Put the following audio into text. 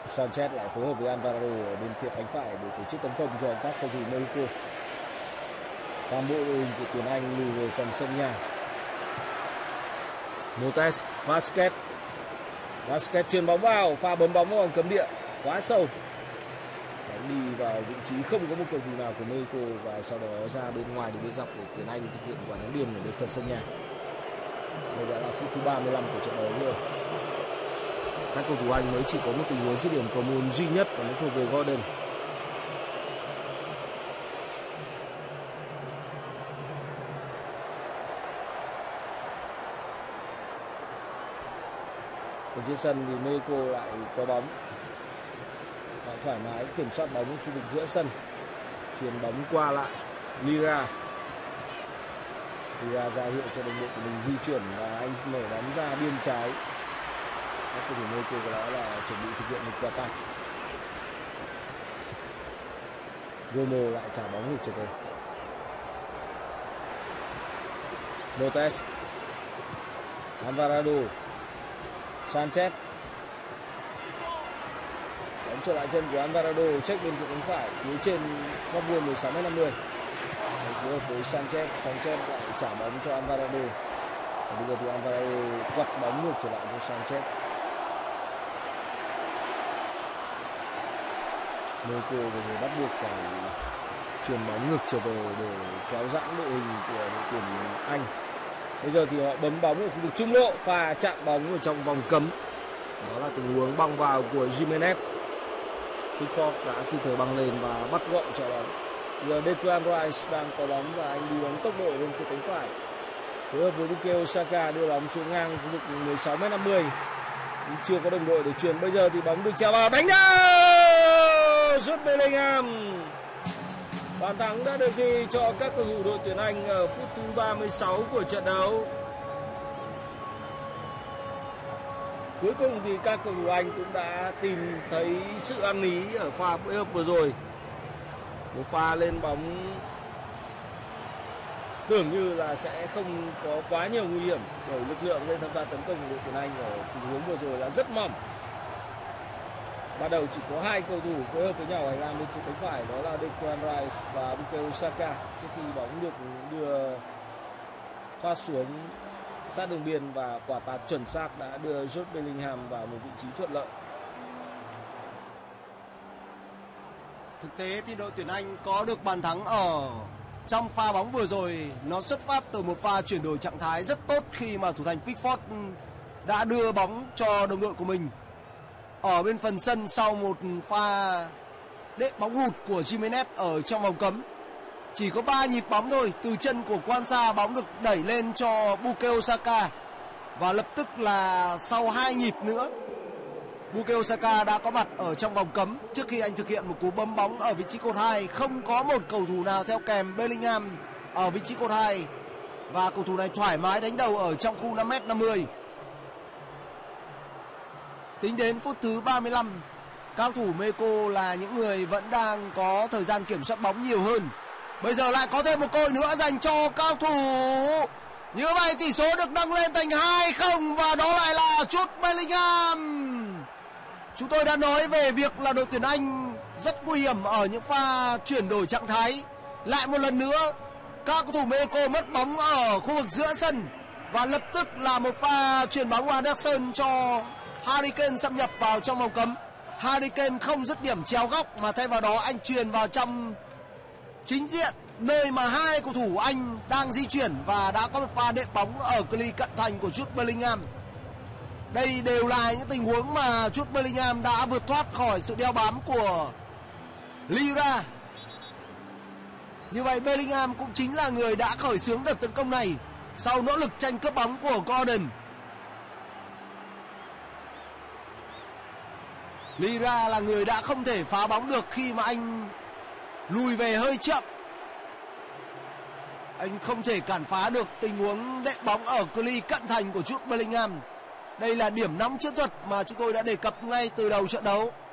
Sanchez lại phối hợp với Alvarado ở bên phía cánh phải để tổ chức tấn công cho các cầu thủ Mexico. Toàn bộ đội hình của tuyển Anh lùi về phần sân nhà. Montes, Vasquez chuyền bóng vào, pha bấm bóng vào vòng cấm địa quá sâu, đánh đi vào vị trí không có một cầu thủ nào của Mexico và sau đó ra bên ngoài để bên dọc để tuyển Anh thực hiện quả đánh biên ở bên phần sân nhà. Đây đã là phút thứ 35 của trận đấu rồi. Các cầu thủ Anh mới chỉ có một tình huống dứt điểm cầu môn duy nhất và nó thuộc về Gordon. Ở trên sân thì Mexico lại có bóng, lại thoải mái kiểm soát bóng ở khu vực giữa sân, chuyền bóng qua lại Lira ra hiệu cho đồng đội của mình di chuyển và anh mở bóng ra biên trái. Các cầu thủ Mexico có lẽ là chuẩn bị thực hiện một quả tạt. Romo lại trả bóng ngược trở về. Montes, Alvarado, Sanchez, bóng trở lại chân của Alvarado, check bên phía cánh phải phía trên góc vuông 16m50. Phối hợp với Sanchez lại trả bóng cho Alvarado. Và bây giờ thì Alvarado quặt bóng ngược trở lại cho Sanchez. Mexico vừa rồi bắt buộc phải chuyền bóng ngược trở về để kéo giãn đội hình của đội tuyển Anh. Bây giờ thì họ bấm bóng ở khu vực trung lộ, pha chạm bóng ở trong vòng cấm. Đó là tình huống băng vào của Jimenez. Pickford đã kịp thời băng lên và bắt gọn trả bóng. Giờ Declan Rice đang có bóng và anh đi bóng tốc độ bên phía cánh phải. Phối hợp với Bukayo Saka đưa bóng xuống ngang khu vực 16m50. Chưa có đồng đội để chuyền. Bây giờ thì bóng được trả vào, đánh đâu! Jude Bellingham. Bàn thắng đã được ghi cho các cầu thủ đội tuyển Anh ở phút thứ 36 của trận đấu. Cuối cùng thì các cầu thủ Anh cũng đã tìm thấy sự ăn ý ở pha phối hợp vừa rồi. Một pha lên bóng tưởng như là sẽ không có quá nhiều nguy hiểm bởi lực lượng lên tham gia tấn công của đội tuyển Anh ở tình huống vừa rồi là rất mỏng. Ban đầu chỉ có hai cầu thủ phối hợp với nhau ở hành lang bên phía cánh phải, đó là Declan Rice và Bukayo Saka, trước khi bóng được đưa thoát xuống sát đường biên và quả tạt chuẩn xác đã đưa Jude Bellingham vào một vị trí thuận lợi. Thực tế thì đội tuyển Anh có được bàn thắng ở trong pha bóng vừa rồi, nó xuất phát từ một pha chuyển đổi trạng thái rất tốt khi mà thủ thành Pickford đã đưa bóng cho đồng đội của mình ở bên phần sân sau một pha đệm bóng hụt của Jimenez ở trong vòng cấm. Chỉ có 3 nhịp bóng thôi, từ chân của Quansah bóng được đẩy lên cho Bukayo Saka và lập tức là sau 2 nhịp nữa Bukayo Saka đã có mặt ở trong vòng cấm trước khi anh thực hiện một cú bấm bóng ở vị trí cột 2. Không có một cầu thủ nào theo kèm Bellingham ở vị trí cột 2 và cầu thủ này thoải mái đánh đầu ở trong khu 5m50. Tính đến phút thứ 35, các cầu thủ Mexico là những người vẫn đang có thời gian kiểm soát bóng nhiều hơn. Bây giờ lại có thêm một cơ hội nữa dành cho các cầu thủ. Như vậy tỷ số được nâng lên thành 2-0 và đó lại là Jude Bellingham. Chúng tôi đã nói về việc là đội tuyển Anh rất nguy hiểm ở những pha chuyển đổi trạng thái. Lại một lần nữa, các cầu thủ Mexico mất bóng ở khu vực giữa sân và lập tức là một pha chuyền bóng của Anderson cho Harry Kane xâm nhập vào trong vòng cấm. Harry Kane không dứt điểm chéo góc mà thay vào đó anh chuyền vào trong chính diện, nơi mà hai cầu thủ Anh đang di chuyển và đã có một pha đệm bóng ở cự ly cận thành của Jude Bellingham. Đây đều là những tình huống mà Jude Bellingham đã vượt thoát khỏi sự đeo bám của Lira. Như vậy Bellingham cũng chính là người đã khởi xướng đợt tấn công này sau nỗ lực tranh cướp bóng của Gordon. Lira là người đã không thể phá bóng được khi mà anh lùi về hơi chậm. Anh không thể cản phá được tình huống đệm bóng ở cự ly cận thành của Jude Bellingham. Đây là điểm nóng chiến thuật mà chúng tôi đã đề cập ngay từ đầu trận đấu.